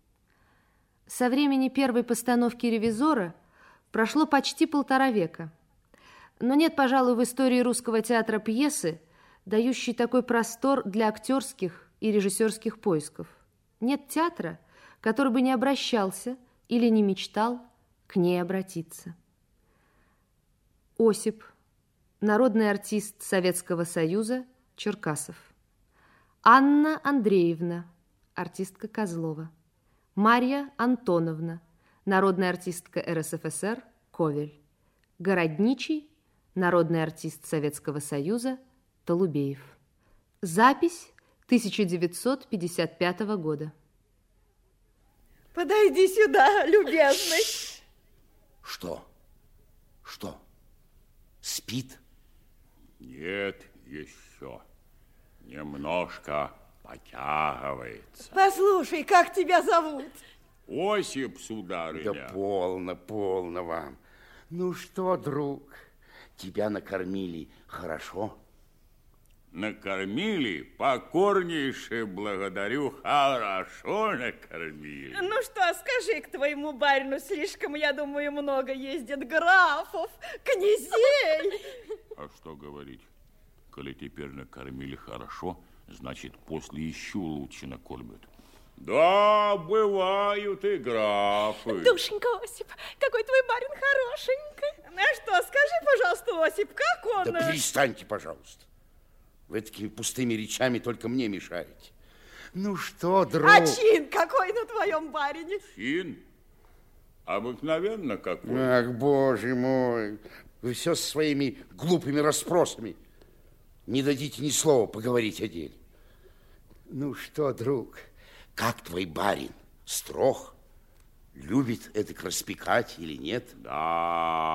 G: Со времени первой постановки «Ревизора» прошло почти полтора века. Но нет, пожалуй, в истории русского театра пьесы, дающей такой простор для актерских и режиссерских поисков. Нет театра, который бы не обращался или не мечтал к ней обратиться. Осип, народный артист Советского Союза, Черкасов. Анна Андреевна, артистка Козлова. Марья Антоновна, народная артистка эр эс эф эс эр, Ковель. Городничий, народный артист Советского Союза, Толубеев. Запись тысяча девятьсот пятьдесят пятого года.
N: Подойди сюда, любезный.
H: Что? Что? Спит?
O: Нет, еще. Немножко потягивается.
N: Послушай, как тебя зовут?
O: Осип, сударыня.
H: Да полно, полно вам. Ну что, друг, тебя накормили хорошо?
O: Накормили? Покорнейше благодарю. Хорошо накормили.
N: Ну что, скажи к твоему барину, слишком, я думаю, много ездит графов, князей.
O: А что говорить? Коли теперь накормили хорошо, значит, после еще лучше накормят. Да, бывают и графы.
N: Душенька, Осип, какой твой барин хорошенький. Ну что, скажи, пожалуйста, Осип, как он...
H: Да перестаньте, пожалуйста. Вы такими пустыми речами только мне мешаете. Ну что, друг...
N: А чин какой на твоем барине?
O: Чин? Обыкновенно какой.
H: Ах, боже мой. Вы все со своими глупыми расспросами. Не дадите ни слова поговорить о деле. Ну что, друг, как твой барин? Строг? Любит это распекать или нет?
O: Да,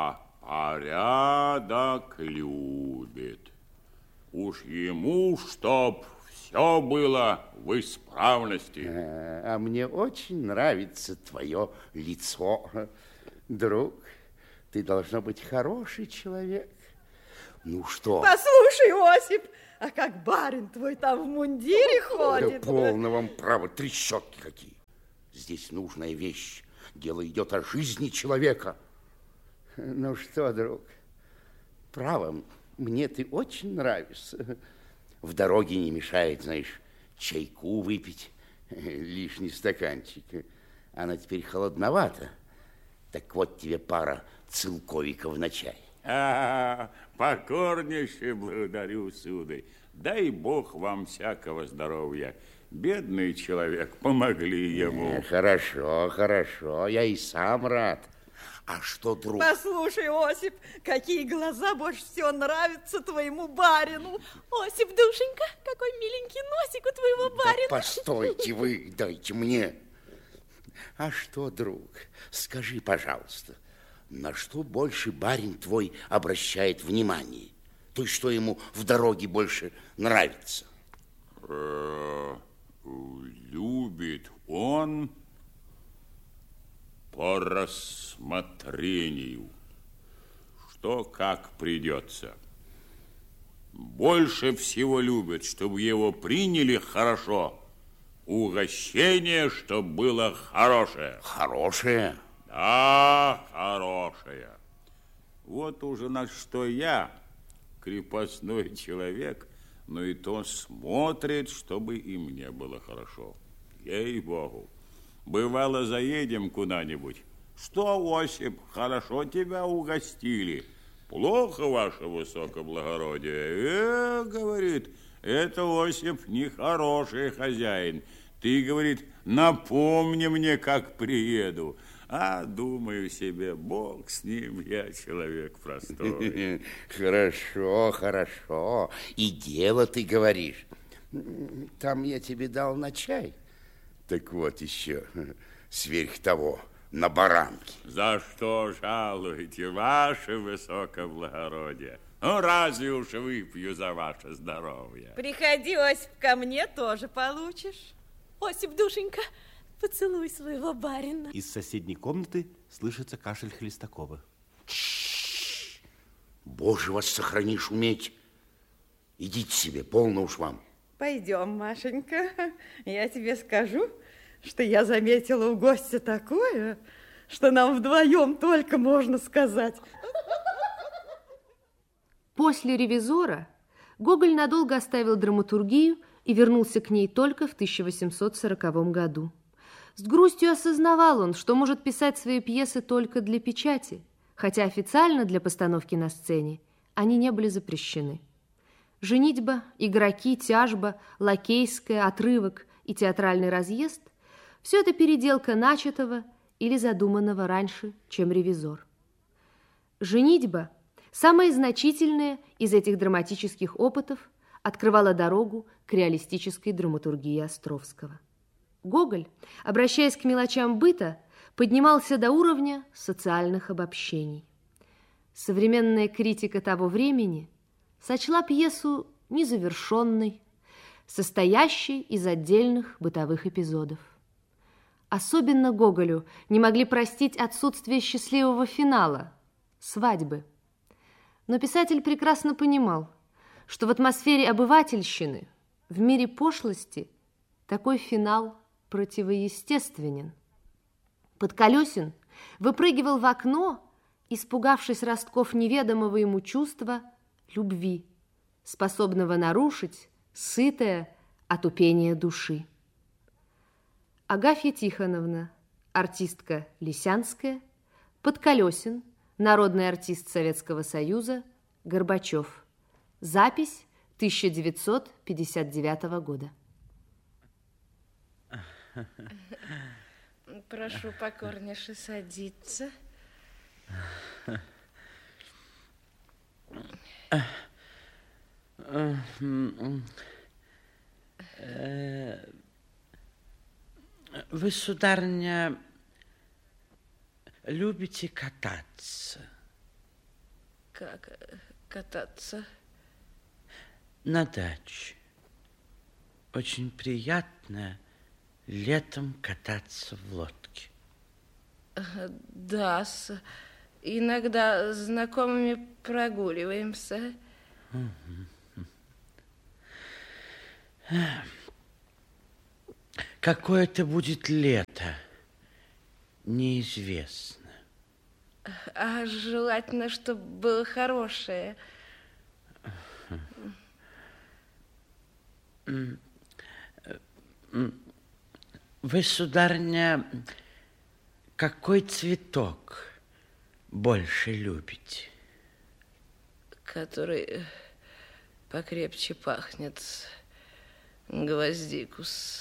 O: Порядок любит. Уж ему, чтоб все было в исправности.
H: А, а мне очень нравится твое лицо, друг. Ты должно быть хороший человек. Ну что?
N: Послушай, Осип, а как барин твой там в мундире ходит?
H: Да полно вам право, трещотки какие. Здесь нужная вещь. Дело идет о жизни человека. Ну что, друг, право, мне ты очень нравишься. В дороге не мешает, знаешь, чайку выпить, лишний стаканчик. Она теперь холодновата. Так вот тебе пара целковиков на чай.
O: А, покорнейше благодарю, сударь. Дай Бог вам всякого здоровья. Бедный человек, помогли ему.
H: Хорошо, хорошо, я и сам рад. А что, друг?
N: Послушай, Осип, какие глаза больше всего нравятся твоему барину.
L: Осип, душенька, какой миленький носик у твоего барина.
H: Да постойте вы, дайте мне. А что, друг, скажи, пожалуйста, на что больше барин твой обращает внимание? То есть, что ему в дороге больше нравится?
O: Любит он по рассмотрению, что как придется. Больше всего любит, чтобы его приняли хорошо. Угощение, чтобы было хорошее.
H: Хорошее?
O: Да, хорошее. Вот уже на что я, крепостной человек, но и то смотрит, чтобы и мне было хорошо. Ей-богу. Бывало, заедем куда-нибудь. Что, Осип, хорошо тебя угостили? Плохо, ваше высокоблагородие. Э, говорит, это, Осип, нехороший хозяин. Ты, говорит, напомни мне, как приеду. А думаю себе, Бог с ним, я человек простой.
H: Хорошо, хорошо. И дело ты говоришь. Там я тебе дал на чай. Так вот еще, сверх того, на баранке.
O: За что жалуете, ваше высокоблагородие? Ну, разве уж выпью за ваше здоровье?
N: Приходи, Осип, ко мне, тоже получишь.
L: Осип, душенька, поцелуй своего барина.
P: Из соседней комнаты слышится кашель Хлестакова.
H: Боже, вас сохрани шуметь. Идите себе, полно уж вам.
N: Пойдем, Машенька, я тебе скажу, что я заметила у гостя такое, что нам вдвоем только можно сказать.
G: После «Ревизора» Гоголь надолго оставил драматургию и вернулся к ней только в тысяча восемьсот сороковом году. С грустью осознавал он, что может писать свои пьесы только для печати, хотя официально для постановки на сцене они не были запрещены. «Женитьба», «Игроки», «Тяжба», «Лакейская», «Отрывок» и «Театральный разъезд» – все это переделка начатого или задуманного раньше, чем «Ревизор». «Женитьба», самая значительная из этих драматических опытов, открывала дорогу к реалистической драматургии Островского. Гоголь, обращаясь к мелочам быта, поднимался до уровня социальных обобщений. Современная критика того времени сочла пьесу незавершенной, состоящей из отдельных бытовых эпизодов. Особенно Гоголю не могли простить отсутствие счастливого финала – свадьбы. Но писатель прекрасно понимал, что в атмосфере обывательщины, в мире пошлости, такой финал противоестественен. Подколесин выпрыгивал в окно, испугавшись ростков неведомого ему чувства любви, способного нарушить сытое отупение души. Агафья Тихоновна, артистка Лисянская, Подколесин, народный артист Советского Союза, Горбачев. Запись тысяча девятьсот пятьдесят девятого года.
Q: Прошу покорнейше садиться.
R: Вы, сударыня, любите кататься?
Q: Как кататься?
R: На даче. Очень приятно летом кататься в лодке.
Q: Да, с... иногда с знакомыми прогуливаемся.
R: Какое это будет лето, неизвестно.
Q: А желательно, чтобы было хорошее.
R: Вы, сударыня, какой цветок больше любите?
Q: Который покрепче пахнет. Гвоздикус.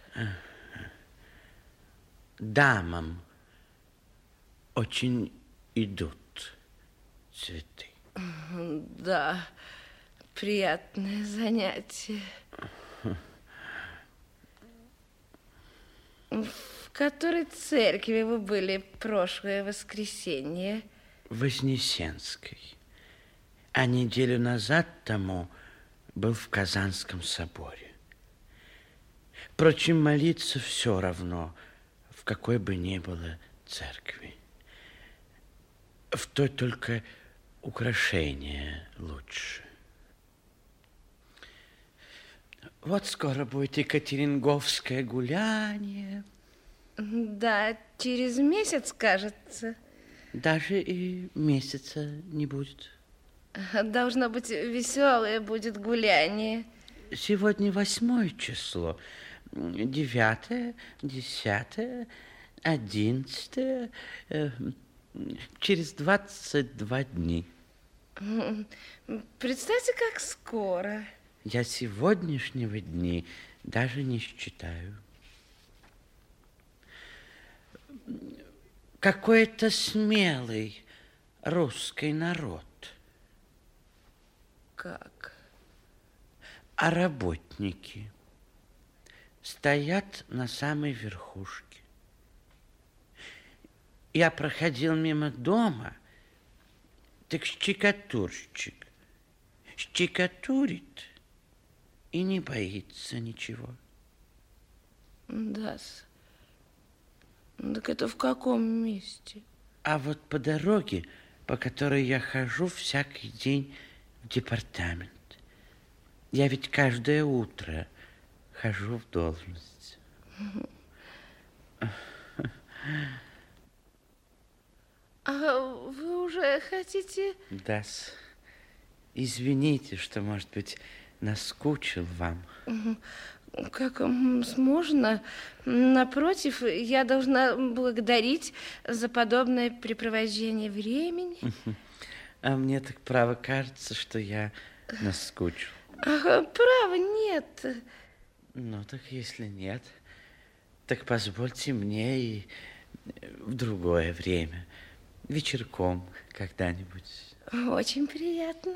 R: Дамам очень идут цветы.
Q: Да, приятное занятие. В которой церкви вы были прошлое воскресенье?
R: В Вознесенской. А неделю назад тому был в Казанском соборе. Впрочем, молиться все равно, в какой бы ни было церкви. В той только украшение лучше. Вот скоро будет Екатеринговское гуляние.
Q: Да, через месяц, кажется.
R: Даже и месяца не будет.
Q: Должно быть, веселое будет гуляние.
R: Сегодня восьмое число. Девятое, десятое, одиннадцатое. Через двадцать два дни.
Q: Представьте, как скоро.
R: Я сегодняшнего дни даже не считаю. Какой-то смелый русский народ.
Q: Как?
R: А работники стоят на самой верхушке. Я проходил мимо дома, так щекотурщик щекотурит и не боится ничего.
Q: Да-с. Так это в каком месте?
R: А вот по дороге, по которой я хожу всякий день в департамент. Я ведь каждое утро хожу в должность.
Q: А вы уже хотите...
R: Да-с. Извините, что, может быть, наскучил вам.
Q: Как можно? Напротив, я должна благодарить за подобное препровождение времени.
R: А мне так право кажется, что я наскучил.
Q: Ага, права нет.
R: Ну, так если нет, так позвольте мне и в другое время, вечерком когда-нибудь.
Q: Очень приятно.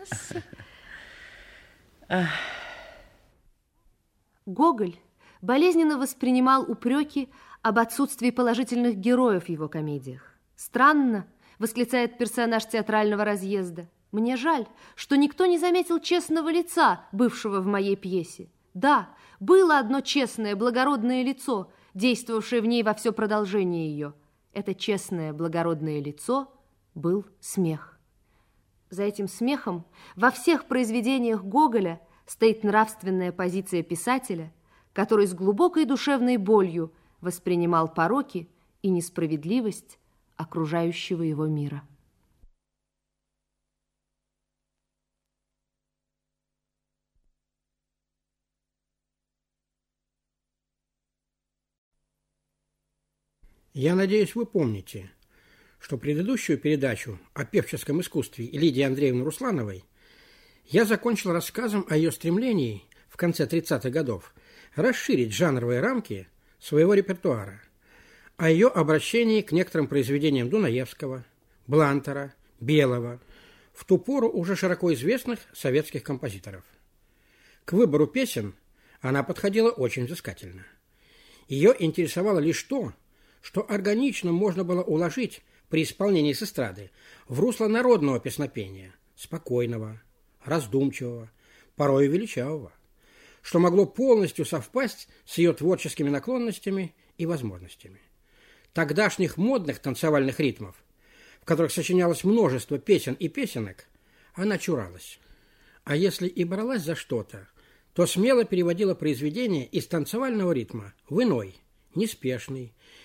G: Гоголь болезненно воспринимал упреки об отсутствии положительных героев в его комедиях. «Странно», — восклицает персонаж театрального разъезда, «мне жаль, что никто не заметил честного лица, бывшего в моей пьесе. Да, было одно честное, благородное лицо, действовавшее в ней во все продолжение ее. Это честное, благородное лицо был смех». За этим смехом во всех произведениях Гоголя стоит нравственная позиция писателя, который с глубокой душевной болью воспринимал пороки и несправедливость окружающего его мира.
S: Я надеюсь, вы помните, что предыдущую передачу о певческом искусстве Лидии Андреевны Руслановой я закончил рассказом о ее стремлении в конце тридцатых годов расширить жанровые рамки своего репертуара, о ее обращении к некоторым произведениям Дунаевского, Блантера, Белого, в ту пору уже широко известных советских композиторов. К выбору песен она подходила очень взыскательно. Ее интересовало лишь то, что органично можно было уложить при исполнении с эстрады в русло народного песнопения спокойного, раздумчивого, порой величавого, что могло полностью совпасть с ее творческими наклонностями и возможностями. Тогдашних модных танцевальных ритмов, в которых сочинялось множество песен и песенок, она чуралась. А если и бралась за что-то, то смело переводила произведение из танцевального ритма в иной, неспешный,